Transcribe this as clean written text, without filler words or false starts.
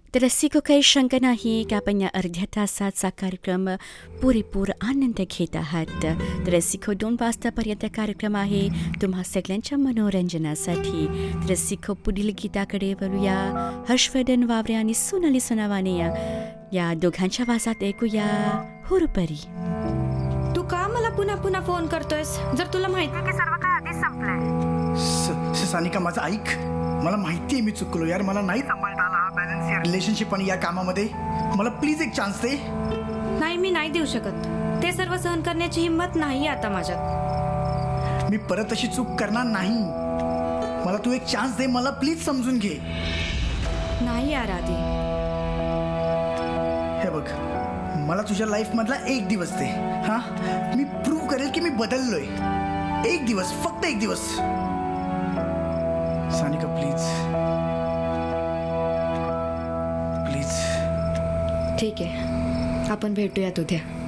तर रसिको काही शंका नाही की आपण या अर्ध्या तासाचा कार्यक्रम पुरेपूर आनंद घेत आहात. तर रसिको 2 वाजतापर्यंत कार्यक्रम आहे तुम्हा सगळ्यांच्या मनोरंजनासाठी. तर रसिको पुढील गीताकडे वळूया. हर्षवर्धन वावरे आणि सोनाली सोनावाने या दोघांच्या आवाजात ऐकूया हुरपरी. तू का मला पुन्हा पुन्हा फोन करतोयस जर तुला माहिती की सर्व काही आधीच संपलंय? सानिका माझं ऐक, मला माहिती आहे मी चुकलो यार, मला नाही सांभाळता आला हा बॅलन्स या रिलेशनशिप आणि या कामामध्ये. मला प्लीज एक चान्स दे. नाही, मी नाही देऊ शकत. ते सर्व सहन करण्याची हिंमत नाही आता माझ्यात. मी परत अशी चूक करणार नाही. मला तू एक चान्स दे, मला प्लीज समजून घे. नाही यार आधी. हे बघ, मला तुझ्या लाईफ मधला एक दिवस दे. हा, मी प्रूव्ह करेल की मी बदललोय. एक दिवस, फक्त एक दिवस. Sanika please please. ठीक आहे, आपण भेटूयात उद्या.